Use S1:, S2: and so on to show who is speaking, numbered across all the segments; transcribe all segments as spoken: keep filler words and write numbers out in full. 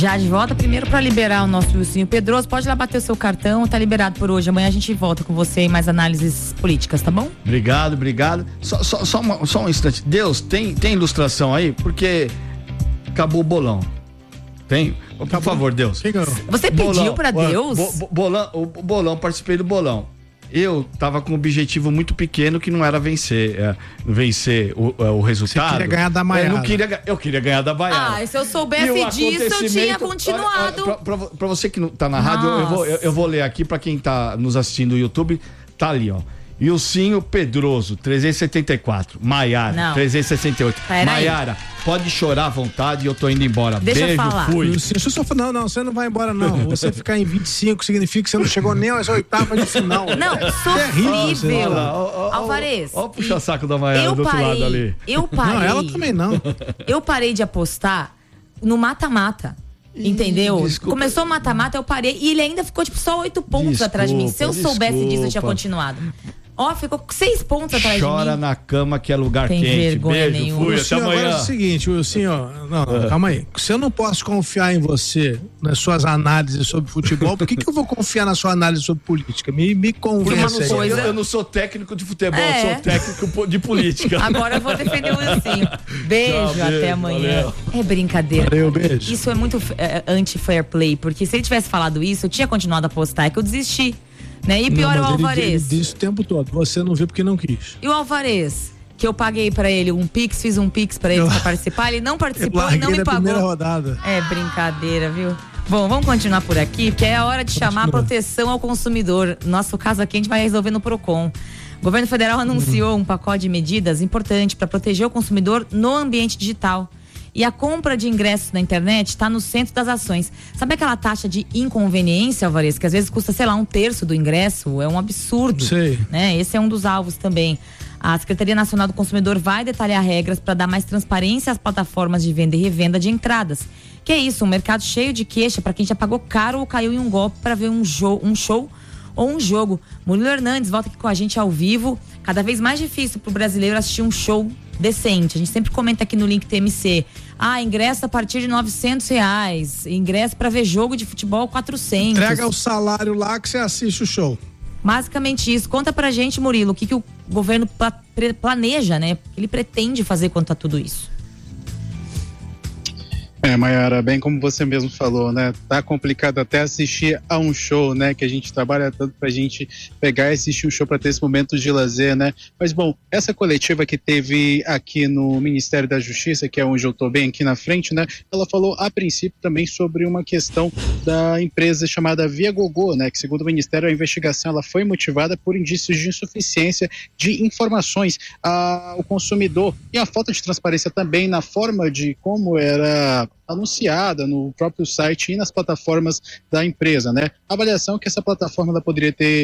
S1: Já de volta, primeiro para liberar o nosso Wilson Pedroso, pode lá bater o seu cartão, tá liberado por hoje. Amanhã a gente volta com você e mais análises políticas, tá bom?
S2: Obrigado, obrigado. Só, só, só, uma, só um instante. Deus, tem, tem ilustração aí? Porque acabou o bolão. Tem? Por acabou. Favor, Deus.
S1: Você bolão, pediu para Deus?
S2: Bo, bo, bolão, o bolão, participei do bolão. Eu tava com um objetivo muito pequeno que não era vencer, é, vencer o, o resultado. Você
S3: queria ganhar da Maiara.
S2: Eu, não queria, eu queria ganhar da Maiara.
S1: Ah, se eu soubesse disso, eu tinha continuado.
S2: Olha, pra, pra, pra você que não tá na rádio, eu, eu, vou, eu, eu vou ler aqui pra quem tá nos assistindo no YouTube. Tá ali, ó. Wilsinho Pedroso, trezentos e setenta e quatro. Maiara, trezentos e sessenta e oito. Maiara, pode chorar à vontade e eu tô indo embora.
S1: Deixa
S2: Beijo,
S1: eu falar.
S2: fui.
S3: Deixa eu só falar, não, não, você não vai embora, não. Você ficar em vinte e cinco significa que você não chegou nem às oitavas de final.
S1: Não, sofrível. Alvarez.
S2: Olha o puxa-saco da Maiara do outro lado ali.
S1: Eu parei.
S3: Não, ela também não.
S1: Eu parei de apostar no mata-mata. Entendeu? Desculpa. Começou o mata-mata, eu parei e ele ainda ficou tipo só oito pontos desculpa, atrás de mim. Se eu desculpa. soubesse disso, eu tinha continuado. Ó, ficou seis pontos atrás
S2: Chora
S1: de mim.
S2: Chora na cama que é lugar
S1: Tem
S2: quente.
S1: Vergonha
S2: Beijo,
S1: nenhuma.
S2: fui,
S3: Wilson,
S2: até amanhã.
S3: Agora é o seguinte, Wilson, ó, não, não, calma aí. Se eu não posso confiar em você, nas suas análises sobre futebol, por que que eu vou confiar na sua análise sobre política? Me, me convença aí.
S2: Coisa... Eu, eu não sou técnico de futebol,
S1: é.
S2: eu sou técnico de política.
S1: Agora eu vou defender o Wilson. Beijo, Tchau, até beijo, amanhã. Valeu. É brincadeira.
S3: Valeu, beijo.
S1: Isso é muito é, anti-fair play, porque se ele tivesse falado isso, eu tinha continuado a apostar, é que eu desisti. Né? E pior não, é o Alvarez.
S3: Ele, ele disse o tempo todo. Você não viu porque não quis.
S1: E o Alvarez? Que eu paguei pra ele um pix, fiz um pix pra ele eu, pra participar. Ele não participou e não me pagou.
S3: Primeira rodada.
S1: É brincadeira, viu? Bom, vamos continuar por aqui, porque é a hora de chamar a proteção ao consumidor. Nosso caso aqui a gente vai resolver no Procon. O governo federal anunciou um pacote de medidas importante para proteger o consumidor no ambiente digital. E a compra de ingressos na internet está no centro das ações. Sabe aquela taxa de inconveniência, Alvarez, que às vezes custa, sei lá, um terço do ingresso? É um absurdo.
S3: Sei.
S1: Né? Esse é um dos alvos também. A Secretaria Nacional do Consumidor vai detalhar regras para dar mais transparência às plataformas de venda e revenda de entradas. Que é isso, um mercado cheio de queixa para quem já pagou caro ou caiu em um golpe para ver um, jo- um show ou um jogo. Murilo Hernandes volta aqui com a gente ao vivo. Cada vez mais difícil para o brasileiro assistir um show decente. A gente sempre comenta aqui no link T M C. Ah, ingresso a partir de novecentos reais. Ingresso para ver jogo de futebol quatrocentos.
S3: Entrega o salário lá que você assiste o show.
S1: Basicamente isso. Conta pra gente, Murilo, o que, que o governo pla- planeja, né? O que ele pretende fazer quanto a tudo isso.
S4: É, Maiara, bem como você mesmo falou, né? Tá complicado até assistir a um show, né? Que a gente trabalha tanto pra gente pegar e assistir um show pra ter esse momento de lazer, né? Mas, bom, essa coletiva que teve aqui no Ministério da Justiça, que é onde eu tô bem aqui na frente, né? Ela falou, a princípio, também sobre uma questão da empresa chamada Viagogo, né? Que, segundo o Ministério, a investigação ela foi motivada por indícios de insuficiência de informações ao consumidor e a falta de transparência também na forma de como era anunciada no próprio site e nas plataformas da empresa, né? A avaliação que essa plataforma ela poderia ter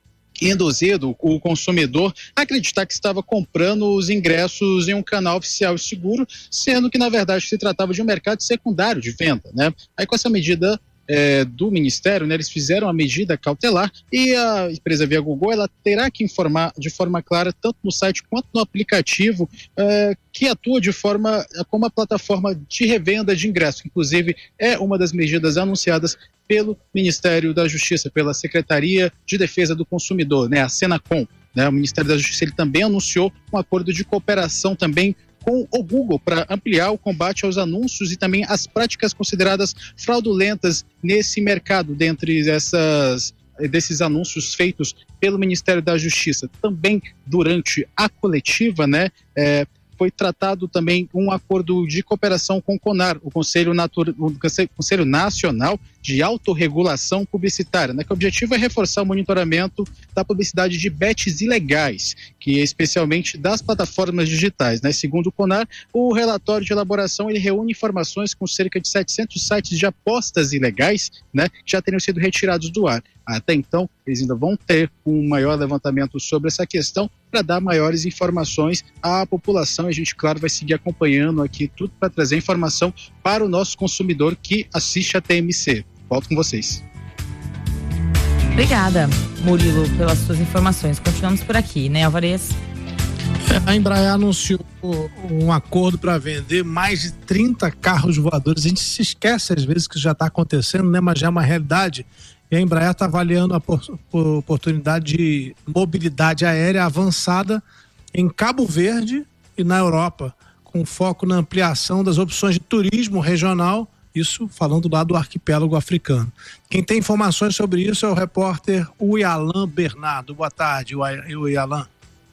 S4: induzido o consumidor a acreditar que estava comprando os ingressos em um canal oficial e seguro, sendo que na verdade se tratava de um mercado secundário de venda, né? Aí com essa medida É, do Ministério, né, eles fizeram a medida cautelar e a empresa Viagogo ela terá que informar de forma clara, tanto no site quanto no aplicativo, é, que atua de forma como a plataforma de revenda de ingressos. Inclusive, é uma das medidas anunciadas pelo Ministério da Justiça, pela Secretaria de Defesa do Consumidor, né, a Senacom. Né, o Ministério da Justiça ele também anunciou um acordo de cooperação também com o Google para ampliar o combate aos anúncios e também as práticas consideradas fraudulentas nesse mercado, dentre essas, desses anúncios feitos pelo Ministério da Justiça. Também durante a coletiva, né, é, foi tratado também um acordo de cooperação com o CONAR, o Conselho, Natur... o Conselho Nacional de Autorregulação Publicitária, né, que o objetivo é reforçar o monitoramento da publicidade de bets ilegais, que é especialmente das plataformas digitais. Né? Segundo o CONAR, o relatório de elaboração ele reúne informações com cerca de setecentos sites de apostas ilegais, né, que já teriam sido retirados do ar. Até então, eles ainda vão ter um maior levantamento sobre essa questão para dar maiores informações à população. A gente, claro, vai seguir acompanhando aqui tudo para trazer informação para o nosso consumidor que assiste a T M C. Volto com vocês.
S1: Obrigada, Murilo, pelas suas informações. Continuamos por aqui, né, Alvarez?
S3: A Embraer anunciou um acordo para vender mais de trinta carros voadores. A gente se esquece às vezes que já está acontecendo, né? Mas já é uma realidade. E a Embraer está avaliando a oportunidade de mobilidade aérea avançada em Cabo Verde e na Europa, com foco na ampliação das opções de turismo regional, isso falando lá do arquipélago africano. Quem tem informações sobre isso é o repórter Uyalan Bernardo. Boa tarde, Uyalan.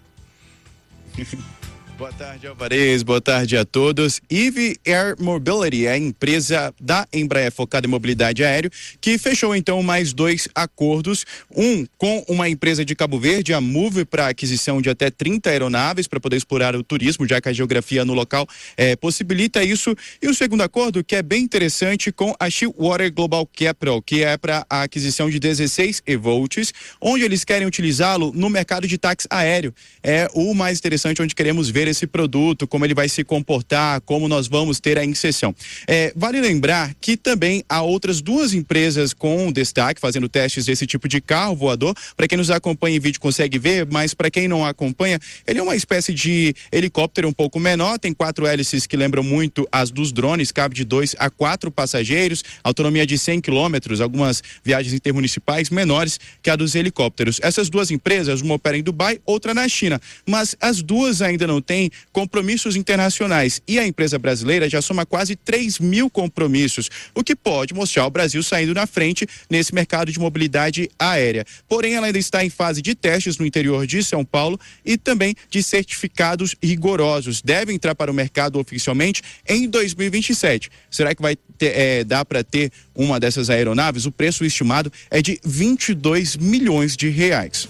S5: Boa tarde, Alvarez. Boa tarde a todos. Eve Air Mobility é a empresa da Embraer focada em mobilidade aérea que fechou então mais dois acordos. Um com uma empresa de Cabo Verde, a Move, para aquisição de até trinta aeronaves para poder explorar o turismo, já que a geografia no local é, possibilita isso. E o segundo acordo, que é bem interessante, com a Shearwater Global Capital, que é para a aquisição de dezesseis E-Volts, onde eles querem utilizá-lo no mercado de táxi aéreo. É o mais interessante, onde queremos ver esse produto, como ele vai se comportar, como nós vamos ter a inserção. É, vale lembrar que também há outras duas empresas com destaque, fazendo testes desse tipo de carro voador. Para quem nos acompanha em vídeo consegue ver, mas para quem não acompanha, ele é uma espécie de helicóptero um pouco menor, tem quatro hélices que lembram muito as dos drones, cabe de dois a quatro passageiros, autonomia de cem quilômetros, algumas viagens intermunicipais menores que a dos helicópteros. Essas duas empresas, uma opera em Dubai, outra na China, mas as duas ainda não têm compromissos internacionais e a empresa brasileira já soma quase três mil compromissos, o que pode mostrar o Brasil saindo na frente nesse mercado de mobilidade aérea. Porém, ela ainda está em fase de testes no interior de São Paulo e também de certificados rigorosos. Deve entrar para o mercado oficialmente em dois mil e vinte e sete. Será que vai ter, é, dar para ter uma dessas aeronaves? O preço estimado é de vinte e dois milhões de reais.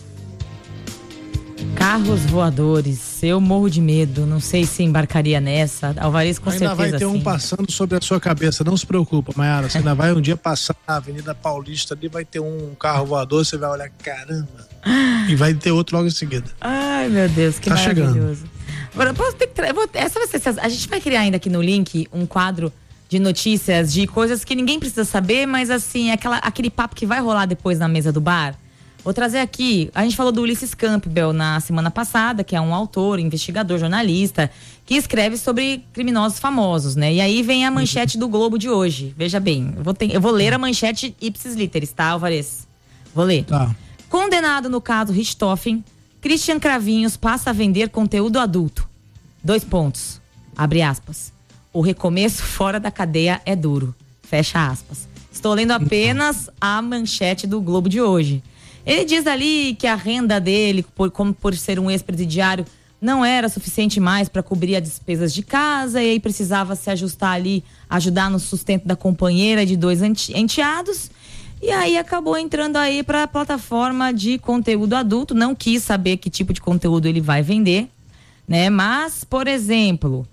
S1: Carros voadores, eu morro de medo, não sei se embarcaria nessa. Alvarez com
S3: ainda
S1: certeza
S3: vai ter
S1: sim.
S3: Um passando sobre a sua cabeça, não se preocupa, Mayara, você ainda vai um dia passar na Avenida Paulista, ali vai ter um carro voador, você vai olhar, caramba, e vai ter outro logo em seguida.
S1: Ai, meu Deus, que
S3: tá
S1: maravilhoso.
S3: Chegando.
S1: Agora, eu posso ter que tra... eu vou... essa vai ser... a gente vai criar ainda aqui no link um quadro de notícias, de coisas que ninguém precisa saber, mas assim, aquela... aquele papo que vai rolar depois na mesa do bar. Vou trazer aqui, a gente falou do Ulisses Campbell na semana passada, que é um autor, investigador, jornalista, que escreve sobre criminosos famosos, né? E aí vem a manchete do Globo de hoje, veja bem, eu vou, ter, eu vou ler a manchete ipsis literis, tá, Alvarez? Vou ler.
S3: Tá.
S1: Condenado no caso Richthofen, Christian Cravinhos passa a vender conteúdo adulto. Dois pontos, abre aspas. O recomeço fora da cadeia é duro, fecha aspas. Estou lendo apenas a manchete do Globo de hoje. Ele diz ali que a renda dele, por, como por ser um ex-presidiário, não era suficiente mais para cobrir as despesas de casa e aí precisava se ajustar ali, ajudar no sustento da companheira de dois enteados. E aí acabou entrando aí para a plataforma de conteúdo adulto, não quis saber que tipo de conteúdo ele vai vender, né? Mas, por exemplo,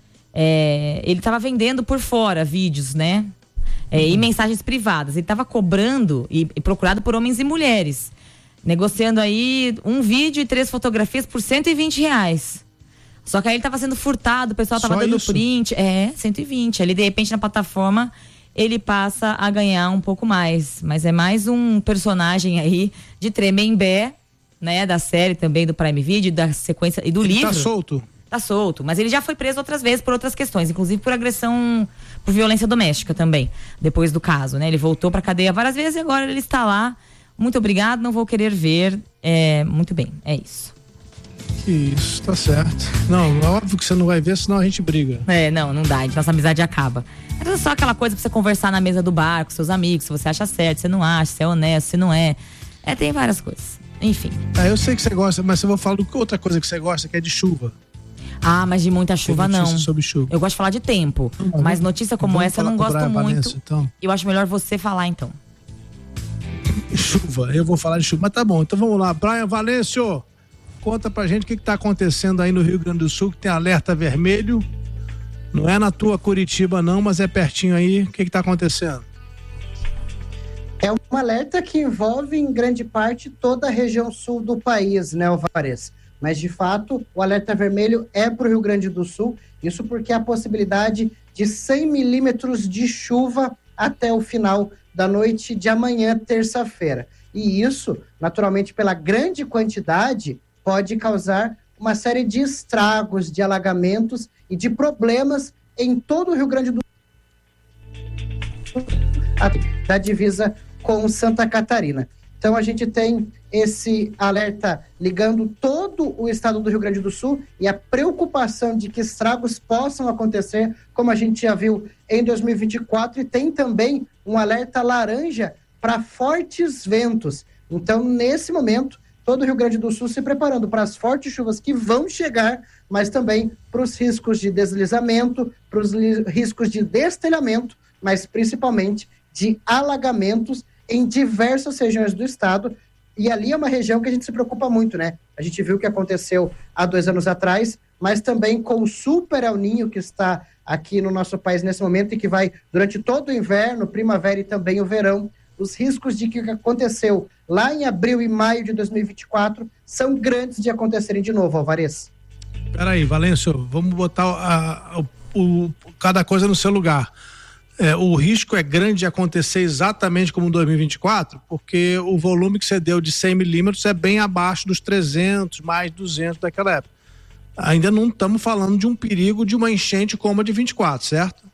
S1: é, ele estava vendendo por fora vídeos, né? É, uhum. E mensagens privadas. Ele estava cobrando e, e procurado por homens e mulheres. Negociando aí um vídeo e três fotografias por cento e vinte reais. Só que aí ele tava sendo furtado, o pessoal tava Só dando isso? print. É, cento e vinte. Ali, de repente, na plataforma, ele passa a ganhar um pouco mais. Mas é mais um personagem aí de Tremembé, né? Da série também do Prime Video, da sequência e do
S3: ele
S1: livro.
S3: Tá solto?
S1: Tá solto. Mas ele já foi preso outras vezes por outras questões, inclusive por agressão, por violência doméstica também, depois do caso, né? Ele voltou pra cadeia várias vezes e agora ele está lá. Muito obrigado, não vou querer ver. É, muito bem, é isso.
S3: Isso, tá certo. Não, é óbvio que você não vai ver, senão a gente briga.
S1: É, não, não dá, nossa amizade acaba. É só aquela coisa pra você conversar na mesa do bar com seus amigos, se você acha certo, se não acha, se é honesto, se não é. É, tem várias coisas. Enfim.
S3: Ah, eu sei que você gosta, mas eu vou falar de outra coisa que você gosta, que é de chuva.
S1: Ah, mas de muita chuva não.
S3: Sobre chuva.
S1: Eu gosto de falar de tempo, não, mas notícia como essa eu não gosto muito. Valença, então. Eu acho melhor você falar, então.
S3: Chuva, eu vou falar de chuva, mas tá bom, então vamos lá. Brian Valêncio, conta pra gente o que que tá acontecendo aí no Rio Grande do Sul, que tem alerta vermelho. Não é na tua Curitiba não, mas é pertinho aí. O que que tá acontecendo?
S6: É um alerta que envolve em grande parte toda a região sul do país, né, Alvarez? Mas de fato, o alerta vermelho é pro Rio Grande do Sul, isso porque há a possibilidade de cem milímetros de chuva até o final da noite de amanhã, terça-feira. E isso, naturalmente, pela grande quantidade, pode causar uma série de estragos, de alagamentos e de problemas em todo o Rio Grande do Sul, da divisa com Santa Catarina. Então a gente tem esse alerta ligando todo o estado do Rio Grande do Sul e a preocupação de que estragos possam acontecer, como a gente já viu em dois mil e vinte e quatro, e tem também um alerta laranja para fortes ventos. Então, nesse momento, todo o Rio Grande do Sul se preparando para as fortes chuvas que vão chegar, mas também para os riscos de deslizamento, para os riscos de destelhamento, mas principalmente de alagamentos em diversas regiões do estado. E ali é uma região que a gente se preocupa muito, né? A gente viu o que aconteceu há dois anos atrás, mas também com o super El Niño que está aqui no nosso país nesse momento e que vai durante todo o inverno, primavera e também o verão. Os riscos de que o que aconteceu lá em abril e maio de dois mil e vinte e quatro são grandes de acontecerem de novo, Alvarez.
S3: Peraí, Valêncio, vamos botar a, a, o, cada coisa no seu lugar. É, o risco é grande de acontecer exatamente como em dois mil e vinte e quatro, porque o volume que você deu de cem milímetros é bem abaixo dos trezentos, mais duzentos daquela época. Ainda não estamos falando de um perigo de uma enchente como a de vinte e quatro, certo?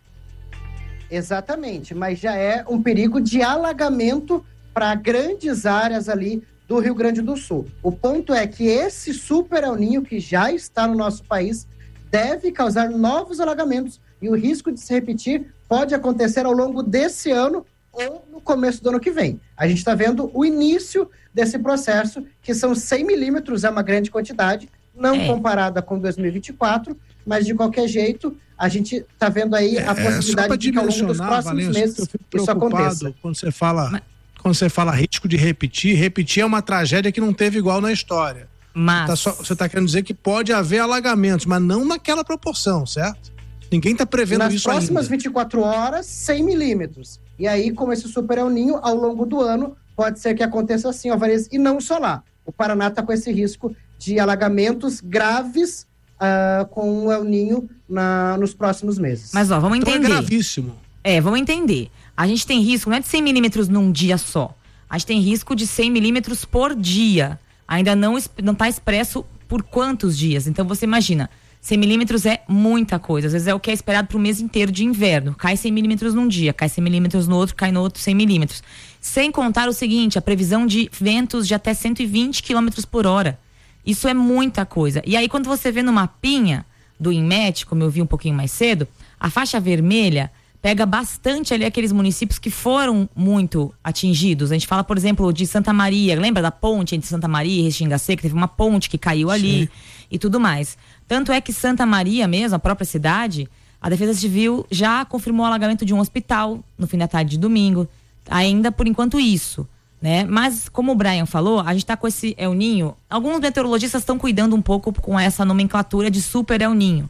S6: Exatamente, mas já é um perigo de alagamento para grandes áreas ali do Rio Grande do Sul. O ponto é que esse super El Niño que já está no nosso país deve causar novos alagamentos e o risco de se repetir pode acontecer ao longo desse ano ou no começo do ano que vem. A gente está vendo o início desse processo, que são cem milímetros, é uma grande quantidade, não é. comparada com dois mil e vinte e quatro, mas de qualquer jeito a gente está vendo aí a é, possibilidade de que ao longo dos próximos Valêncio, meses isso aconteça.
S3: Quando você fala, mas... quando você fala risco de repetir, repetir é uma tragédia que não teve igual na história.
S1: Mas...
S3: Você está querendo dizer que pode haver alagamentos, mas não naquela proporção, certo? Ninguém está prevendo
S6: Nas
S3: isso ainda.
S6: Nas próximas vinte e quatro horas, cem milímetros. E aí, com esse super El Niño, ao longo do ano, pode ser que aconteça assim, Alvarez, e não só lá. O Paraná está com esse risco de alagamentos graves uh, com o El Niño na, nos próximos meses.
S1: Mas, ó, vamos entender.
S3: Então é gravíssimo.
S1: É, vamos entender. A gente tem risco, não é de cem milímetros num dia só. A gente tem risco de cem milímetros por dia. Ainda não não está expresso por quantos dias. Então, você imagina, cem milímetros é muita coisa. Às vezes é o que é esperado para o mês inteiro de inverno. Cai cem milímetros num dia, cai cem milímetros no outro, cai no outro cem milímetros. Sem contar o seguinte, a previsão de ventos de até cento e vinte quilômetros por hora. Isso é muita coisa. E aí, quando você vê no mapinha do INMET, como eu vi um pouquinho mais cedo, a faixa vermelha pega bastante ali aqueles municípios que foram muito atingidos. A gente fala, por exemplo, de Santa Maria. Lembra da ponte entre Santa Maria e Restinga Seca? Teve uma ponte que caiu ali. Sim. E tudo mais. Tanto é que Santa Maria mesmo, a própria cidade, a Defesa Civil já confirmou o alagamento de um hospital no fim da tarde de domingo. Ainda por enquanto isso, né? Mas, como o Brian falou, a gente está com esse El Niño. Alguns meteorologistas estão cuidando um pouco com essa nomenclatura de super El Niño.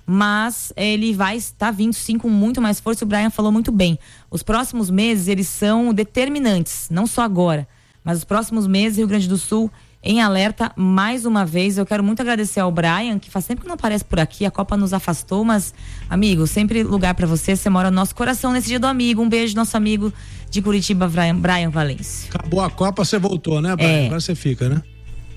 S1: Mas ele vai estar vindo sim com muito mais força. O Brian falou muito bem. Os próximos meses, eles são determinantes, não só agora, mas os próximos meses, Rio Grande do Sul em alerta mais uma vez. Eu quero muito agradecer ao Brian, que faz tempo que não aparece por aqui, a Copa nos afastou, mas, amigo, sempre lugar pra você, você mora no nosso coração nesse dia do amigo. Um beijo, nosso amigo de Curitiba, Brian, Brian Valência.
S3: Acabou a Copa, você voltou, né, Brian? É. Agora você fica, né?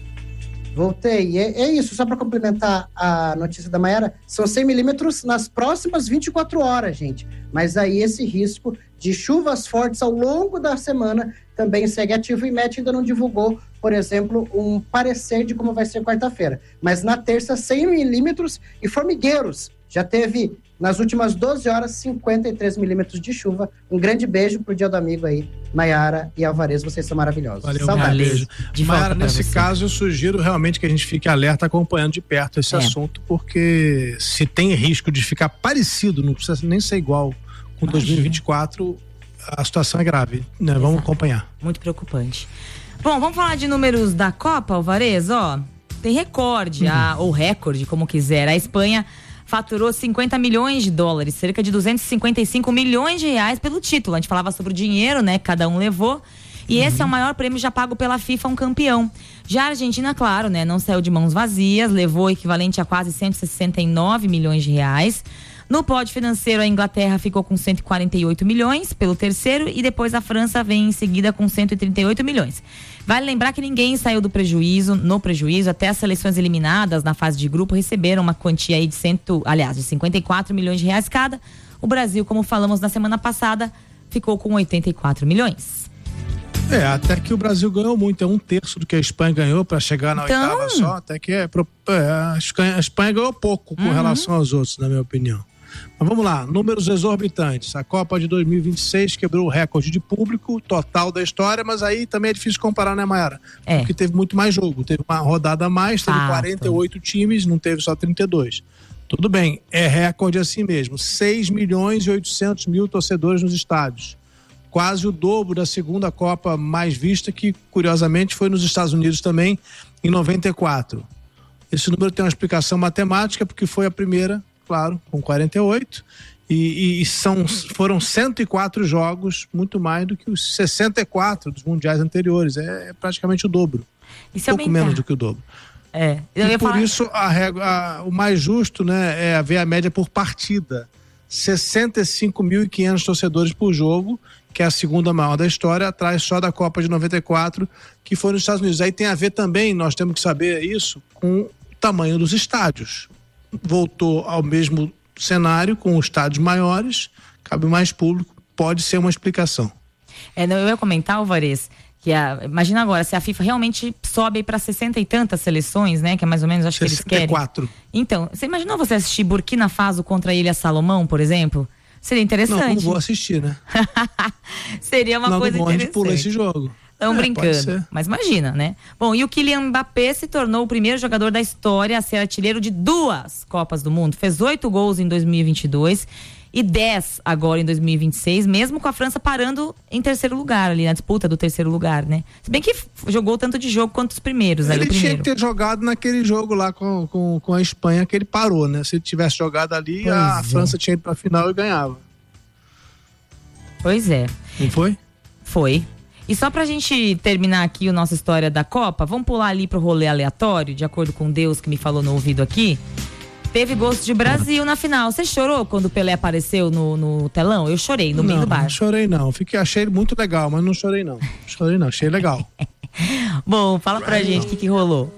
S6: Voltei. É, é isso, só para complementar a notícia da Maiara, são cem milímetros nas próximas vinte e quatro horas, gente. Mas aí esse risco de chuvas fortes ao longo da semana também segue ativo. E o INMET ainda não divulgou, por exemplo, um parecer de como vai ser quarta-feira. Mas na terça, cem milímetros e formigueiros. Já teve, nas últimas doze horas, cinquenta e três milímetros de chuva. Um grande beijo pro Dia do Amigo aí, Maiara e Alvarez, vocês são maravilhosos.
S3: Valeu, um beijo. Maiara, nesse você. caso, eu sugiro realmente que a gente fique alerta, acompanhando de perto esse é. assunto, porque se tem risco de ficar parecido, não precisa nem ser igual com Imagina. dois mil e vinte e quatro, a situação é grave, né? Exato. Vamos acompanhar.
S1: Muito preocupante. Bom, vamos falar de números da Copa, Alvarez, ó. Tem recorde, uhum. a, ou recorde, como quiser. A Espanha faturou cinquenta milhões de dólares, cerca de duzentos e cinquenta e cinco milhões de reais pelo título. A gente falava sobre o dinheiro, né, que cada um levou. E uhum. esse é o maior prêmio já pago pela FIFA, um campeão. Já a Argentina, claro, né, não saiu de mãos vazias, levou o equivalente a quase cento e sessenta e nove milhões de reais. No pódio financeiro, a Inglaterra ficou com cento e quarenta e oito milhões pelo terceiro e depois a França vem em seguida com cento e trinta e oito milhões. Vale lembrar que ninguém saiu do prejuízo, no prejuízo, até as seleções eliminadas na fase de grupo receberam uma quantia aí de cento, aliás, de cinquenta e quatro milhões de reais cada. O Brasil, como falamos na semana passada, ficou com oitenta e quatro milhões.
S3: É, até que o Brasil ganhou muito, é um terço do que a Espanha ganhou para chegar na então... oitava só, até que é, é, a Espanha ganhou pouco com uhum. relação aos outros, na minha opinião. Mas vamos lá, números exorbitantes. A Copa de dois mil e vinte e seis quebrou o recorde de público total da história, mas aí também é difícil comparar, né, Mayara? É. Porque teve muito mais jogo, teve uma rodada a mais, teve ah, quarenta e oito tá. times, não teve só trinta e dois. Tudo bem, é recorde assim mesmo, seis milhões e oitocentos mil torcedores nos estádios. Quase o dobro da segunda Copa mais vista, que curiosamente foi nos Estados Unidos também, em noventa e quatro. Esse número tem uma explicação matemática, porque foi a primeira, claro, com quarenta e oito, e, e são, foram cento e quatro jogos, muito mais do que os sessenta e quatro dos mundiais anteriores. É, é praticamente o dobro. Um pouco aumentar. menos do que o dobro.
S1: É,
S3: eu e por falar... isso a régua, a, o mais justo, né, é ver a média por partida. sessenta e cinco mil e quinhentos torcedores por jogo, que é a segunda maior da história, atrás só da Copa de noventa e quatro, que foi nos Estados Unidos. Aí tem a ver também, nós temos que saber isso, com o tamanho dos estádios. Voltou ao mesmo cenário, com estádios maiores, cabe mais público, pode ser uma explicação.
S1: É, não, eu ia comentar, Alvarez, que a, imagina agora, se a FIFA realmente sobe para sessenta e tantas seleções, né, que é mais ou menos, acho que eles querem.
S3: sessenta e quatro.
S1: Então, você imaginou você assistir Burkina Faso contra a Ilha Salomão, por exemplo? Seria interessante.
S3: Não, não vou assistir, né?
S1: Seria uma
S3: não,
S1: coisa
S3: não
S1: interessante.
S3: A gente pula esse jogo.
S1: Estão é, brincando, mas imagina, né? Bom, e o Kylian Mbappé se tornou o primeiro jogador da história a ser artilheiro de duas Copas do Mundo. Fez oito gols em dois mil e vinte e dois e dez agora em dois mil e vinte e seis, mesmo com a França parando em terceiro lugar ali, na disputa do terceiro lugar, né? Se bem que jogou tanto de jogo quanto os primeiros.
S3: Ele
S1: ali,
S3: tinha que ter jogado naquele jogo lá com, com, com a Espanha que ele parou, né? Se ele tivesse jogado ali, pois a é. França tinha ido pra final e ganhava.
S1: Pois é.
S3: Não foi?
S1: Foi. E só pra gente terminar aqui a nossa história da Copa, vamos pular ali pro rolê aleatório, de acordo com Deus que me falou no ouvido aqui. Teve gosto de Brasil na final. Você chorou quando o Pelé apareceu no, no telão? Eu chorei no meio do bar.
S3: Não, chorei não. Fiquei, achei ele muito legal, mas não chorei não. Chorei não, achei legal.
S1: Bom, fala pra gente o que, que rolou.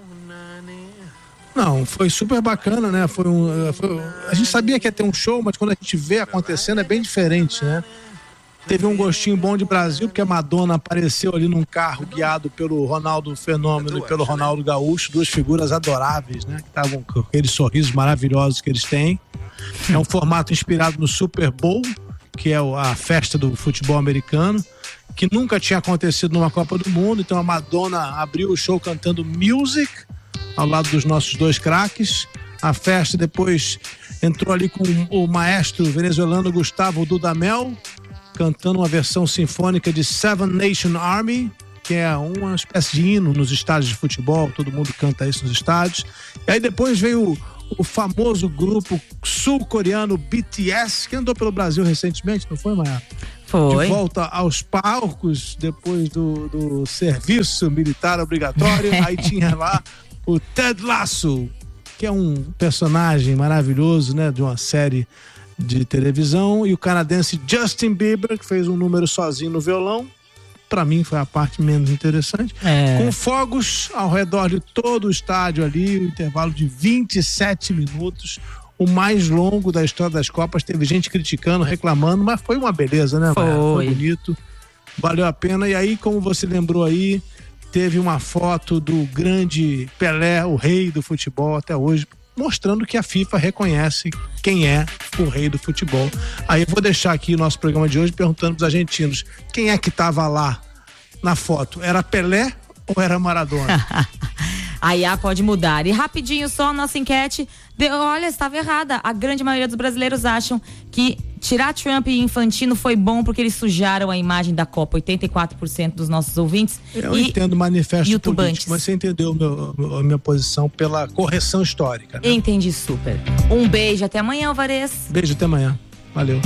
S3: Não, foi super bacana, né? Foi um, foi, a gente sabia que ia ter um show, mas quando a gente vê acontecendo é bem diferente, né? Teve um gostinho bom de Brasil, porque a Madonna apareceu ali num carro guiado pelo Ronaldo Fenômeno e pelo Ronaldo Gaúcho, duas figuras adoráveis, né? Que estavam com aqueles sorrisos maravilhosos que eles têm. É um formato inspirado no Super Bowl, que é a festa do futebol americano, que nunca tinha acontecido numa Copa do Mundo. Então a Madonna abriu o show cantando Music, ao lado dos nossos dois craques. A festa depois entrou ali com o maestro venezuelano Gustavo Dudamel, cantando uma versão sinfônica de Seven Nation Army, que é uma espécie de hino nos estádios de futebol, todo mundo canta isso nos estádios. E aí depois veio o, o famoso grupo sul-coreano B T S, que andou pelo Brasil recentemente, não foi, Maia?
S1: Foi.
S3: De volta aos palcos, depois do, do serviço militar obrigatório. Aí tinha lá o Ted Lasso, que é um personagem maravilhoso, né, de uma série de televisão, e o canadense Justin Bieber, que fez um número sozinho no violão. Pra mim foi a parte menos interessante. É. Com fogos ao redor de todo o estádio ali, o um intervalo de vinte e sete minutos, o mais longo da história das Copas. Teve gente criticando, reclamando, mas foi uma beleza, né?
S1: Foi,
S3: foi bonito, valeu a pena. E aí, como você lembrou aí, teve uma foto do grande Pelé, o rei do futebol até hoje, mostrando que a FIFA reconhece quem é o rei do futebol. Aí eu vou deixar aqui o nosso programa de hoje perguntando para os argentinos, quem é que estava lá na foto? Era Pelé ou era Maradona?
S1: A I A pode mudar. E rapidinho só a nossa enquete. De, olha, estava errada. A grande maioria dos brasileiros acham que tirar Trump e Infantino foi bom porque eles sujaram a imagem da Copa. oitenta e quatro por cento dos nossos ouvintes.
S3: Eu e entendo o manifesto político, mas você entendeu meu, a minha posição pela correção histórica, né?
S1: Entendi super. Um beijo, até amanhã, Alvarez.
S3: Beijo, até amanhã. Valeu.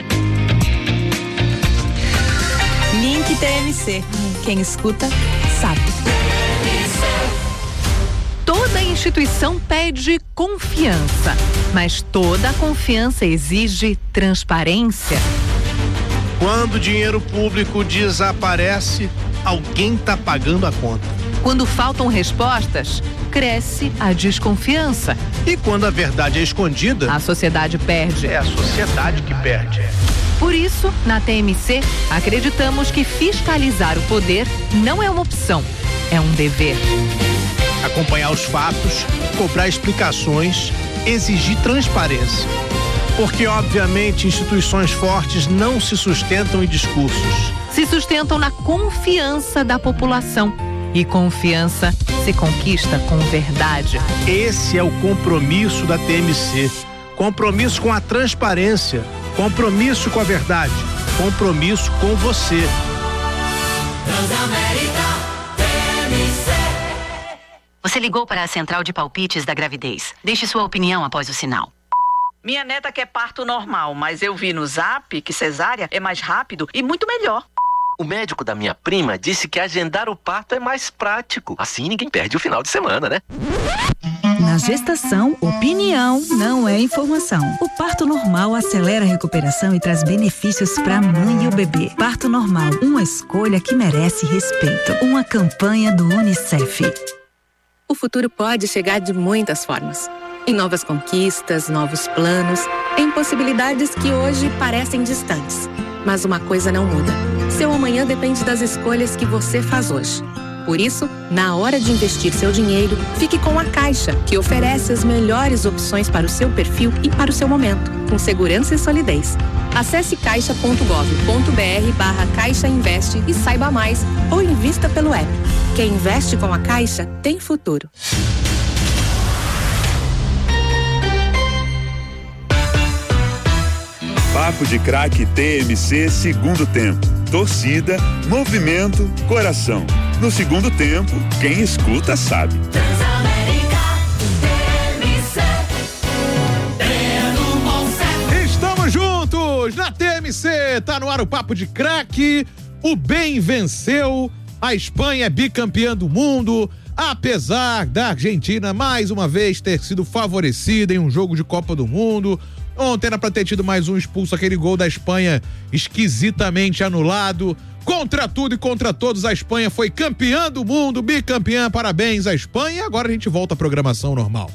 S7: Link T M C. Quem escuta, sabe. Toda
S8: Toda instituição pede confiança, mas toda confiança exige transparência.
S3: Quando o dinheiro público desaparece, alguém está pagando a conta.
S8: Quando faltam respostas, cresce a desconfiança.
S3: E quando a verdade é escondida,
S8: a sociedade perde.
S3: É a sociedade que perde.
S8: Por isso, na T M C, acreditamos que fiscalizar o poder não é uma opção, é um dever.
S3: Acompanhar os fatos, cobrar explicações, exigir transparência. Porque, obviamente, instituições fortes não se sustentam em discursos.
S8: Se sustentam na confiança da população. E confiança se conquista com verdade.
S3: Esse é o compromisso da T M C. Compromisso com a transparência. Compromisso com a verdade. Compromisso com você.
S9: Transamérica T M C.
S10: Você ligou para a central de palpites da gravidez. Deixe sua opinião após o sinal.
S11: Minha neta quer parto normal, mas eu vi no Zap que cesárea é mais rápido e muito melhor.
S12: O médico da minha prima disse que agendar o parto é mais prático. Assim ninguém perde o final de semana, né?
S13: Na gestação, opinião não é informação. O parto normal acelera a recuperação e traz benefícios para a mãe e o bebê. Parto normal, uma escolha que merece respeito. Uma campanha do Unicef.
S14: O futuro pode chegar de muitas formas. Em novas conquistas, novos planos, em possibilidades que hoje parecem distantes. Mas uma coisa não muda. Seu amanhã depende das escolhas que você faz hoje. Por isso, na hora de investir seu dinheiro, fique com a Caixa, que oferece as melhores opções para o seu perfil e para o seu momento, com segurança e solidez. Acesse caixa ponto gov ponto br barra Caixa Investe e saiba mais, ou invista pelo app. Quem investe com a Caixa tem futuro.
S15: Papo de Craque T M C segundo tempo. Torcida, movimento, coração. No segundo tempo, quem escuta sabe.
S9: Transamérica T M C.
S16: Estamos juntos na T M C. Tá no ar o Papo de Craque. O bem venceu. A Espanha é bicampeã do mundo. Apesar da Argentina mais uma vez ter sido favorecida em um jogo de Copa do Mundo. Ontem era pra ter tido mais um expulso, aquele gol da Espanha esquisitamente anulado. Contra tudo e contra todos, a Espanha foi campeã do mundo, bicampeã, parabéns à Espanha. E agora a gente volta à programação normal.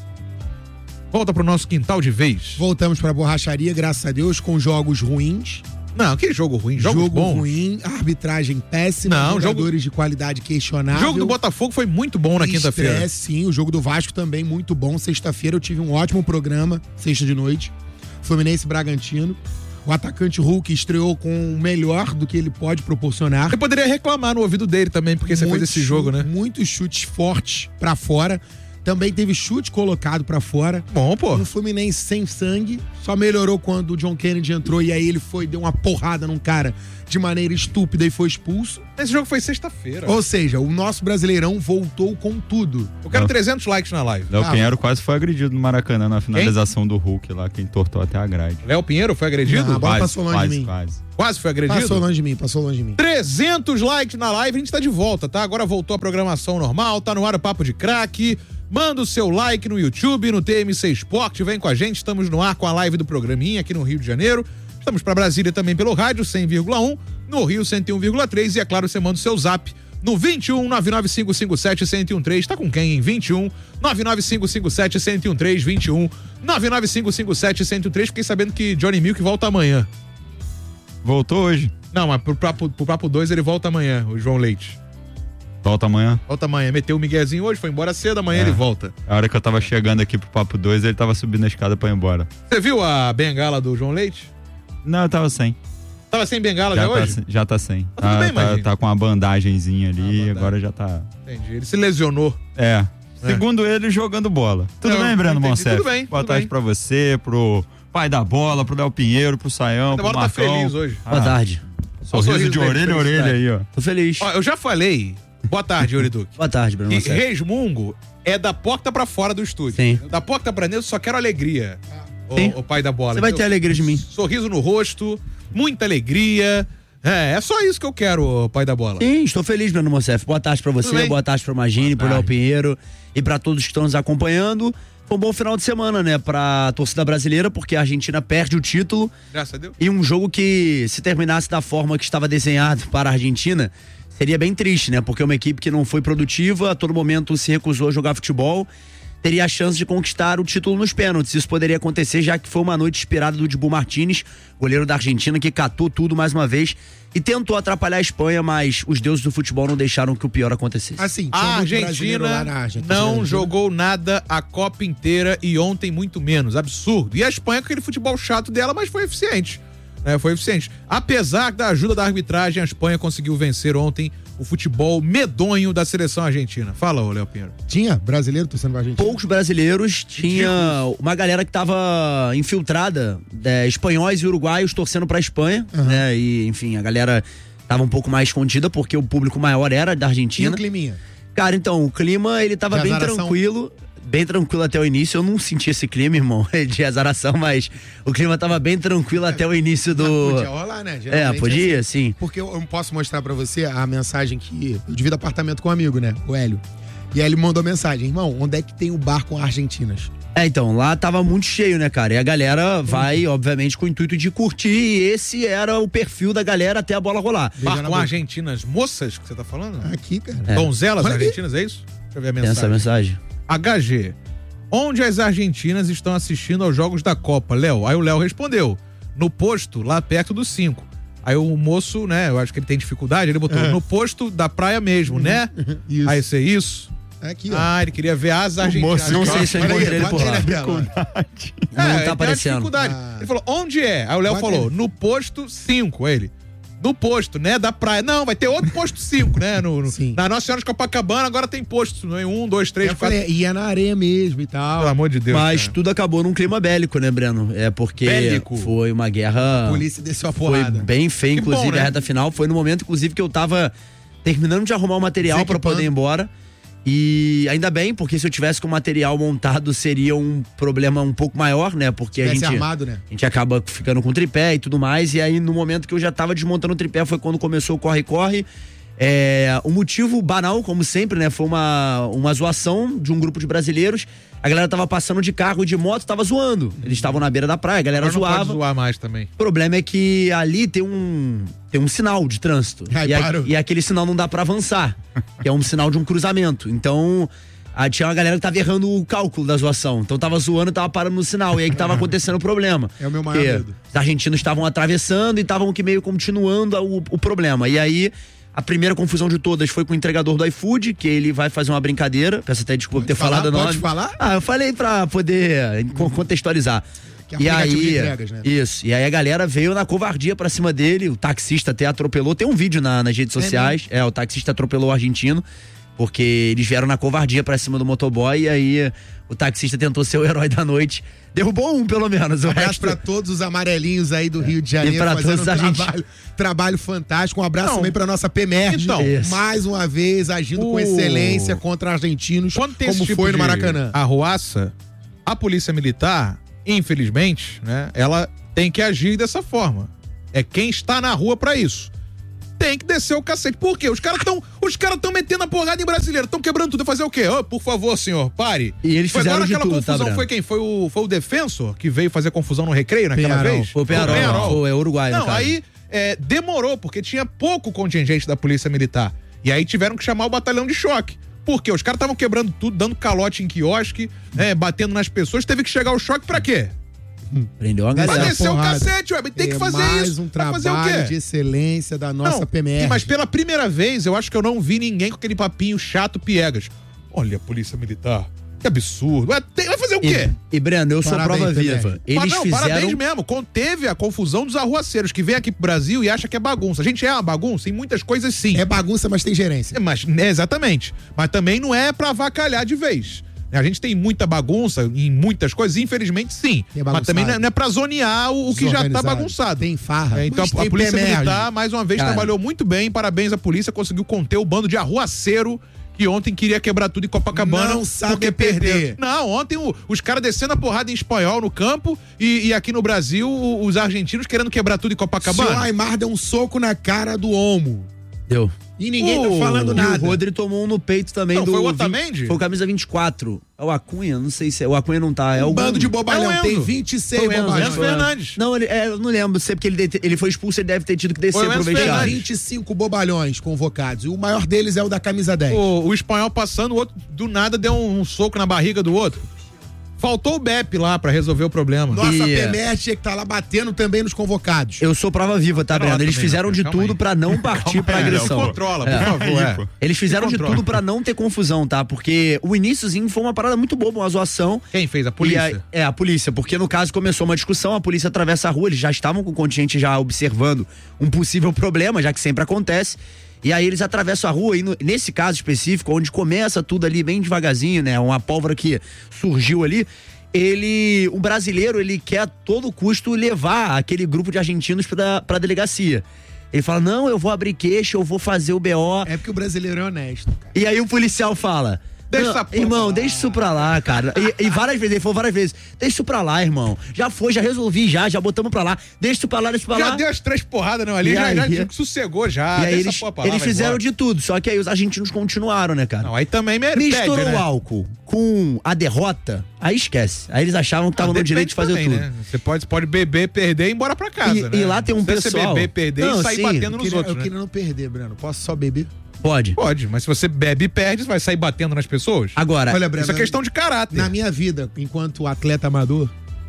S16: Volta pro nosso quintal de vez.
S17: Voltamos pra borracharia, graças a Deus, com jogos ruins.
S16: Não, que jogo ruim, jogos
S17: jogo
S16: bons.
S17: ruim, arbitragem péssima,
S16: Não,
S17: jogadores
S16: jogo...
S17: de qualidade questionável.
S16: O jogo do Botafogo foi muito bom na quinta-feira.
S17: Sim, o jogo do Vasco também muito bom. Sexta-feira eu tive um ótimo programa, sexta de noite. Fluminense e Bragantino. O atacante Hulk estreou com o melhor do que ele pode proporcionar.
S16: Você poderia reclamar no ouvido dele também, porque você fez esse jogo, né?
S17: Muitos chutes fortes pra fora. Também teve chute colocado pra fora.
S16: Bom, pô.
S17: Um Fluminense sem sangue. Só melhorou quando o John Kennedy entrou e aí ele foi, deu uma porrada num cara de maneira estúpida e foi expulso.
S16: Esse jogo foi sexta-feira.
S17: Ou seja, o nosso Brasileirão voltou com tudo.
S16: Eu quero trezentos likes na live.
S18: Léo
S17: Ah.
S18: Pinheiro quase foi agredido no Maracanã na finalização do Hulk lá, quem tortou até a grade.
S16: Léo Pinheiro foi agredido?
S17: Não, a bola
S18: Quase,
S17: passou longe
S18: quase,
S17: de mim.
S18: quase.
S16: Quase foi agredido?
S17: Passou longe de mim, passou longe de mim.
S16: trezentos likes na live, a gente tá de volta, tá? Agora voltou a programação normal, tá no ar o Papo de Craque. Manda o seu like no YouTube, no T M C Esporte, vem com a gente, estamos no ar com a live do programinha aqui no Rio de Janeiro. Estamos para Brasília também pelo rádio cem vírgula um, no Rio cento e um vírgula três e é claro, você manda o seu zap no vinte e um, nove nove cinco cinco sete, um zero um três. Tá com quem, hein? vinte e um, nove nove cinco cinco sete, um zero um três, vinte e um, nove nove cinco cinco sete, um zero um três. Fiquei sabendo que Johnny Milk volta amanhã.
S18: Voltou hoje.
S16: Não, mas pro Papo, pro Papo dois ele volta amanhã, o João Leite.
S18: Volta amanhã?
S16: Volta amanhã. Meteu o miguezinho hoje, foi embora cedo, amanhã
S18: É.
S16: ele volta.
S18: A hora que eu tava chegando aqui pro Papo dois, ele tava subindo a escada pra ir embora.
S16: Você viu a bengala do João Leite?
S18: Não, eu tava sem.
S16: Tava sem bengala já,
S18: Já tá,
S16: hoje?
S18: sem- já tá sem.
S16: Tá tudo
S18: Tá,
S16: bem,
S18: tá,
S16: Magrinho?
S18: tá com uma bandagenzinha ali, agora já tá.
S16: Entendi. Ele se lesionou.
S18: É. Segundo ele, jogando bola. Tudo
S16: Eu
S18: bem, Breno
S16: entendi.
S18: Monsef?
S16: Tudo bem,
S18: Boa
S16: tudo
S18: tarde
S16: bem.
S18: pra você, pro pai da bola, pro Léo Pinheiro, pro Saião,
S16: A
S18: pro
S16: bola tá
S18: Marcão.
S16: feliz hoje.
S18: Ah,
S19: Boa tarde.
S18: Sorriso,
S16: sorriso
S18: de
S16: dele,
S18: orelha a orelha
S16: felicidade.
S18: aí, ó.
S19: Tô feliz.
S16: Ó, eu já falei. Boa tarde, Yuri Duque.
S19: Boa tarde, Bruno
S16: E
S19: Monsef.
S16: resmungo é da porta pra fora do estúdio.
S19: Sim.
S16: Da porta pra dentro, eu só quero alegria.
S19: Sim.
S16: O, o pai da bola.
S19: Você vai
S16: entendeu?
S19: ter alegria de mim.
S16: Sorriso no rosto, muita alegria. É, é só isso que eu quero, pai da bola.
S19: Sim, estou feliz, Breno Mocef. Boa tarde pra você, boa tarde pro Magine, pro Léo Pinheiro e pra todos que estão nos acompanhando. Foi um bom final de semana, né, pra torcida brasileira, porque a Argentina perde o título.
S16: Graças a Deus.
S19: E um jogo que, se terminasse da forma que estava desenhado para a Argentina, seria bem triste, né? Porque é uma equipe que não foi produtiva, a todo momento se recusou a jogar futebol, teria a chance de conquistar o título nos pênaltis. Isso poderia acontecer, já que foi uma noite inspirada do Dibu Martínez, goleiro da Argentina, que catou tudo mais uma vez e tentou atrapalhar a Espanha, mas os deuses do futebol não deixaram que o pior acontecesse.
S16: Assim, a Argentina não jogou nada a Copa inteira e ontem muito menos. Absurdo. E a Espanha com aquele futebol chato dela, mas foi eficiente. É, foi eficiente. Apesar da ajuda da arbitragem, a Espanha conseguiu vencer ontem o futebol medonho da seleção argentina. Fala, ô Léo Pinheiro.
S17: Tinha brasileiro torcendo pra Argentina?
S19: Poucos brasileiros, tinha uma galera que tava infiltrada, é, espanhóis e uruguaios torcendo pra Espanha, uhum. né? E, enfim, a galera tava um pouco mais escondida porque o público maior era da Argentina.
S17: E o climinha?
S19: Cara, então, o clima, ele tava
S17: de
S19: bem
S17: azaração.
S19: tranquilo. Bem tranquilo até o início, eu não senti esse clima, irmão, de azaração, mas o clima tava bem tranquilo é, até o início do...
S17: Podia rolar, né?
S19: Geralmente é, podia, é assim.
S17: sim. Porque eu, eu posso mostrar pra você a mensagem que... Eu divido apartamento com um amigo, né? O Hélio. E aí ele mandou mensagem, irmão, onde é que tem o bar com argentinas?
S19: É, então, lá tava muito cheio, né, cara? E a galera vai, obviamente, com o intuito de curtir, e esse era o perfil da galera até a bola rolar.
S16: Bar com argentinas moças, que você tá falando?
S17: Aqui, cara.
S19: É.
S16: Donzelas argentinas, é isso? Deixa eu ver a mensagem.
S19: Tem essa mensagem.
S16: H G. Onde as argentinas estão assistindo aos jogos da Copa, Léo? Aí o Léo respondeu, no posto, lá perto do cinco. Aí o moço, né, eu acho que ele tem dificuldade, ele botou, é. no posto da praia mesmo, né? Isso. Aí isso é isso?
S17: Aqui, ó.
S16: Ah, ele queria ver as argentinas.
S19: Não sei se eu encontrei ele por lá.
S16: É,
S19: não tá aparecendo.
S16: Ah. Ele falou, onde é? Aí o Léo falou, no posto cinco, ele. No posto, né, da praia. Não, vai ter outro posto cinco, né? No, no, na Nossa Senhora de Copacabana agora tem posto. Né? Um, dois, três,
S17: eu
S16: quatro.
S17: Falei, ia na areia mesmo e tal.
S16: Pelo amor de Deus.
S19: Mas
S16: cara.
S19: tudo acabou num clima bélico, né, Breno? É porque bélico. Foi uma guerra.
S17: A polícia desceu a porrada.
S19: Foi bem feia, que inclusive, bom, né? A reta final. Foi no momento, inclusive, que eu tava terminando de arrumar o material pra poder ir embora. E ainda bem, porque se eu tivesse com o material montado seria um problema um pouco maior, né? Porque a gente,
S17: armado, né?
S19: a gente acaba ficando com tripé e tudo mais. E aí no momento que eu já tava desmontando o tripé foi quando começou o corre-corre. É, o motivo banal, como sempre, né? Foi uma, uma zoação de um grupo de brasileiros. A galera tava passando de carro e de moto, tava zoando. Eles estavam na beira da praia, a galera
S16: Agora não
S19: zoava.
S16: Pode zoar mais também.
S19: O problema é que ali tem um, tem um sinal de trânsito.
S17: Ai,
S19: e, a, e aquele sinal não dá pra avançar. Que é um sinal de um cruzamento. Então, a, tinha uma galera que tava errando o cálculo da zoação. Então tava zoando e tava parando no sinal. E aí que tava acontecendo o problema.
S17: É o meu maior medo.
S19: Os argentinos estavam atravessando e estavam que meio continuando o, o problema. E aí... A primeira confusão de todas foi com o entregador do iFood, que ele vai fazer uma brincadeira. Peço até desculpa por ter
S17: falar,
S19: falado o nome.
S17: Pode falar?
S19: Ah, eu falei pra poder contextualizar.
S17: Que
S19: e aí,
S17: de entregas, né?
S19: Isso. E aí a galera veio na covardia pra cima dele. O taxista até atropelou. Tem um vídeo na, nas redes sociais. É, é, o taxista atropelou o argentino. Porque eles vieram na covardia pra cima do motoboy. E aí o taxista tentou ser o herói da noite. Derrubou um, pelo menos. O
S17: um abraço
S19: resto...
S17: pra todos os amarelinhos aí do Rio de Janeiro.
S19: E pra
S17: fazendo
S19: todos
S17: um
S19: a gente...
S17: trabalho, trabalho fantástico. Um abraço
S16: Não.
S17: também pra nossa P M E R.
S16: Então,
S17: mais uma vez, agindo
S16: o...
S17: com excelência contra argentinos,
S16: Quando tem
S17: como
S16: esse tipo
S17: foi no
S16: de
S17: Maracanã.
S16: arruaça, a polícia militar, infelizmente, né, ela tem que agir dessa forma. É quem está na rua pra isso. Tem que descer o cacete. Por quê? Os caras estão os caras estão metendo a porrada em brasileiro, estão quebrando tudo. Fazer o quê? Oh, por favor, senhor, pare.
S19: E eles
S16: foi
S19: fizeram
S16: agora
S19: de
S16: aquela
S19: tudo,
S16: confusão
S19: tá,
S16: foi quem? Foi o, foi o Defensor que veio fazer confusão no Recreio naquela
S17: Penharol.
S16: vez?
S19: Foi o Penharol. Penharol. Foi, é uruguai,
S16: Não, aí é, demorou, porque tinha pouco contingente da polícia militar. E aí tiveram que chamar o batalhão de choque. Por quê? Os caras estavam quebrando tudo, dando calote em quiosque, né, batendo nas pessoas. Teve que chegar o choque pra quê?
S19: Prendeu a galera.
S16: Pra descer o
S17: porrada.
S16: cacete, ué, tem que
S17: É
S16: fazer
S17: mais
S16: isso.
S17: um
S16: Pra fazer o
S17: trabalho
S16: quê?
S17: de excelência da nossa
S16: Não,
S17: P M E R.
S16: Mas pela primeira vez, eu acho que eu não vi ninguém com aquele papinho chato piegas. Olha a polícia militar. Que absurdo. Ué, tem- vai fazer o quê?
S19: E, e Breno, eu sou
S17: Parabéns,
S19: prova
S17: P M E R.
S19: viva. Eles
S16: Mas não,
S19: fizeram...
S16: parabéns mesmo. Conteve a confusão dos arruaceiros que vem aqui pro Brasil e acha que é bagunça. A gente é uma bagunça em muitas coisas, sim.
S17: É bagunça, mas tem gerência.
S16: É, mas, né, exatamente. Mas também não é pra avacalhar de vez. A gente tem muita bagunça em muitas coisas, infelizmente sim.
S17: Tem
S16: Mas também não é, não é pra zonear o, o que já tá
S17: Desorganizado.
S16: bagunçado.
S17: Tem farra.
S16: É, então
S17: mas
S16: a, a
S17: tem
S16: Polícia
S17: P M E R.
S16: Militar, mais uma vez,
S19: Cara.
S16: trabalhou muito bem. Parabéns à polícia, conseguiu conter o bando de arruaceiro que ontem queria quebrar tudo em Copacabana.
S17: Não sabe
S16: porque
S17: perder.
S16: perderam. Não, ontem o- os caras descendo a porrada em espanhol no campo e, e aqui no Brasil o- os argentinos querendo quebrar tudo em
S17: O
S16: Copacabana.
S17: Aimar deu um soco na cara do Olmo.
S19: Deu.
S17: E ninguém
S19: O-
S17: tá falando
S19: e
S17: nada.
S19: o Rodri tomou um no peito também
S16: Não,
S19: do.
S16: foi o
S19: vinte
S16: Otamendi?
S19: Foi o camisa vinte e quatro. É o Acunha? Não sei se é. O Acunha não tá. É
S17: Um
S19: o
S17: bando de
S16: É
S17: bobalhão.
S16: o
S17: Tem
S16: Enzo.
S17: vinte e seis
S19: Foi o Enzo,
S17: bobalhões.
S16: Enzo Fernandes.
S19: Não, ele, é, eu não lembro. Sei porque ele, dete- ele foi expulso, ele deve ter tido que descer
S16: Foi o
S19: pro
S16: Enzo
S19: vestiário.
S16: Fernandes.
S17: vinte e cinco bobalhões convocados. E o maior deles é o da camisa dez.
S16: O, o espanhol passando, o outro do nada deu um, um soco na barriga do outro. Faltou o Beppe lá pra resolver o problema.
S17: Nossa
S19: E-
S17: P M S tinha que tá lá batendo também nos convocados.
S19: Eu sou prova viva, tá,
S16: Calma
S19: Breno?
S16: lá
S19: Eles
S16: também,
S19: fizeram
S16: Rafael,
S19: de
S16: calma
S19: tudo
S16: aí.
S19: pra não partir pra
S16: Calma aí,
S19: agressão.
S16: Léo, controla, por
S19: É.
S16: favor. é.
S19: Eles fizeram de
S16: Controla.
S19: tudo pra não ter confusão, tá? Porque o iniciozinho foi uma parada muito boba, uma zoação.
S16: Quem fez? A
S19: E
S16: polícia?
S19: aí- é, a polícia, porque no caso começou uma discussão, a polícia atravessa a rua, eles já estavam com o contingente já observando um possível problema, já que sempre acontece. E aí eles atravessam a rua e no- nesse caso específico, onde começa tudo ali bem devagarzinho, né? Uma pólvora que surgiu ali. Ele, o brasileiro, ele quer a todo custo levar aquele grupo de argentinos pra, pra delegacia. Ele fala, não, eu vou abrir queixa, eu vou fazer o B O.
S17: É porque o brasileiro é honesto, cara.
S19: E aí o policial fala,
S16: Deixa
S19: "Não,
S16: essa porra
S19: irmão,
S16: pra lá."
S19: deixa isso pra lá, cara. E, e várias vezes, ele falou várias vezes, deixa isso pra lá, irmão. Já foi, já resolvi, já, já botamos pra lá. Deixa isso pra lá, deixa isso pra
S16: Já
S19: lá.
S16: deu as três porradas não ali,
S19: E
S16: já,
S19: aí?
S16: já sossegou já.
S19: E aí
S16: deixa
S19: eles,
S16: essa porra pra lá,
S19: eles
S16: vai
S19: fizeram
S16: embora.
S19: de tudo, só que aí os argentinos continuaram, né, cara?
S16: Não, aí também me
S19: Misturou
S16: pede, né?
S19: o álcool com a derrota, aí esquece. Aí eles achavam que estavam
S16: Ah,
S19: no direito de fazer
S16: depende
S19: tudo.
S16: também, né? Você pode, pode beber, perder e ir embora pra casa,
S19: E-
S16: né?
S19: e lá tem um
S16: Não sei
S19: pessoal-
S16: Você beber, perder
S19: Não,
S16: e sair
S19: sim,
S16: batendo
S17: Eu
S16: nos
S17: queria,
S16: outros,
S17: eu
S16: né?
S17: queria não perder, Breno. Posso só beber?
S19: Pode.
S16: Pode, mas se você bebe e perde, você vai sair batendo nas pessoas?
S19: Agora,
S17: Olha, Breno,
S16: Isso é questão de caráter.
S17: Na minha vida, enquanto atleta amador,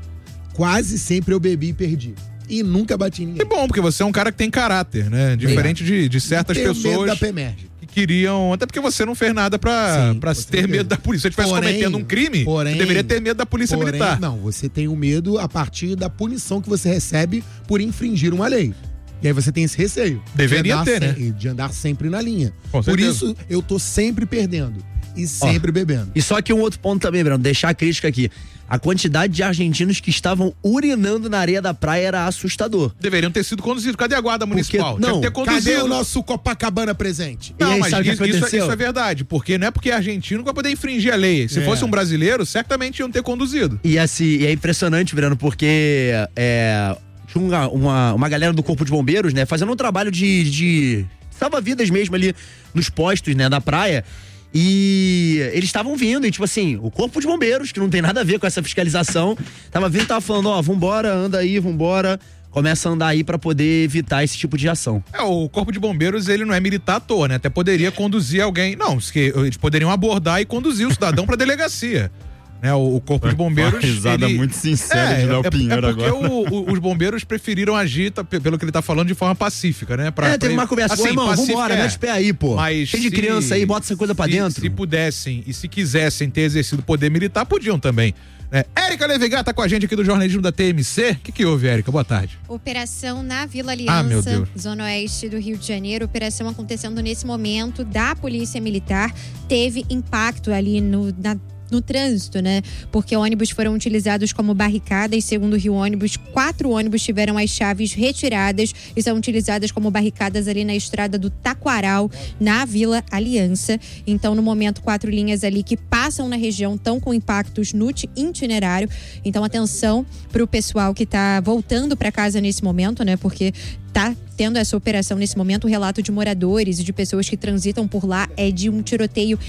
S17: quase sempre eu bebi e perdi. E nunca bati em ninguém.
S16: Que bom, porque você é um cara que tem caráter, né? Diferente de, de certas
S17: Tenho medo
S16: pessoas
S17: da P M E R G.
S16: que queriam. Até porque você não fez nada pra,
S17: Sim,
S16: pra
S17: com
S16: ter
S17: certeza.
S16: medo da polícia. Se você estivesse
S17: Porém-
S16: cometendo um crime,
S17: porém-
S16: você deveria ter medo da polícia
S17: Porém,
S16: militar.
S17: Não, você tem o medo a partir da punição que você recebe por infringir uma lei. E aí você tem esse receio.
S16: Deveria
S17: de andar
S16: ter, né?
S17: se- De andar sempre na linha.
S16: Com
S17: Por
S16: certeza.
S17: isso, eu tô sempre perdendo. E sempre bebendo.
S19: E só que um outro ponto também, Bruno, deixar a crítica aqui. A quantidade de argentinos que estavam urinando na areia da praia era assustador.
S16: Deveriam ter sido conduzidos. Cadê a guarda municipal?
S19: não,
S16: Tinha que ter
S17: Cadê
S16: conduzido.
S17: o nosso Copacabana presente?
S19: E
S16: Não,
S19: aí,
S16: mas
S19: sabe o que
S16: isso, isso,
S19: aconteceu?
S16: isso é verdade. Porque não é porque é argentino que vai poder infringir a lei. Se
S17: É.
S16: fosse um brasileiro, certamente iam ter conduzido.
S19: E, assim, e é impressionante, Breno, porque é, tinha uma, uma, uma galera do Corpo de Bombeiros, né, fazendo um trabalho de, de salva-vidas mesmo ali nos postos, né, da praia. E eles estavam vindo, e tipo assim, o Corpo de Bombeiros, que não tem nada a ver com essa fiscalização, tava vindo e tava falando, ó, vambora, anda aí, vambora. Começa a andar aí pra poder evitar esse tipo de ação.
S16: É, o Corpo de Bombeiros, ele não é militar à toa, né? Até poderia conduzir alguém. Não, que eles poderiam abordar e conduzir o cidadão pra delegacia. Né, o, o Corpo de Bombeiros.
S18: Uma risada
S16: ele-
S18: muito sincera de Léo
S16: é,
S18: Pinheiro
S16: é porque
S18: agora.
S16: o- o- os bombeiros preferiram agir, tá, pe- pelo que ele tá falando, de forma pacífica, né? Pra,
S19: é, teve
S16: pra-
S19: uma conversa,
S16: assim,
S19: assim, irmão,
S16: pacífica
S19: vambora,
S16: é.
S19: mete o pé aí, pô.
S16: Mas
S19: Cheio de
S16: se-
S19: criança aí, bota essa coisa pra
S16: se-
S19: dentro.
S16: Se pudessem e se quisessem ter exercido poder militar, podiam também. Né? Érica Levigar tá com a gente aqui do jornalismo da T M C. O que, que houve, Érica? Boa tarde.
S20: Operação na Vila
S16: Ah, meu
S20: Aliança,
S16: Deus.
S20: zona oeste do Rio de Janeiro. Operação acontecendo nesse momento da Polícia Militar. Teve impacto ali no, na no trânsito, né? Porque ônibus foram utilizados como barricadas. Segundo o Rio Ônibus, quatro ônibus tiveram as chaves retiradas e são utilizadas como barricadas ali na estrada do Taquaral, na Vila Aliança. Então, no momento, quatro linhas ali que passam na região estão com impactos no itinerário. Então, atenção para o pessoal que está voltando para casa nesse momento, né? Porque tá tendo essa operação nesse momento. O relato de moradores e de pessoas que transitam por lá é de um tiroteio